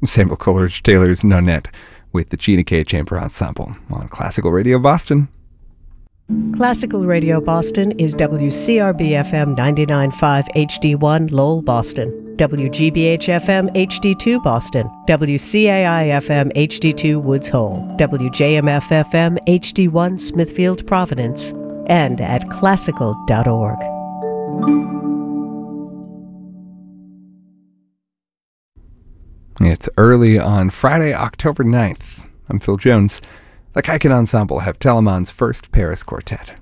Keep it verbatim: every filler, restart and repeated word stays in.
Samuel Coleridge Taylor's Nonette with the Gina K Chamber Ensemble on Classical Radio Boston. Classical Radio Boston is W C R B F M ninety-nine point five H D one Lowell, Boston, W G B H F M H D two Boston, W C A I F M H D two Woods Hole, W J M F F M H D one Smithfield, Providence, and at classical dot org. It's early on Friday, October ninth. I'm Phil Jones. The Kaiken Ensemble have Telemann's first Paris Quartet.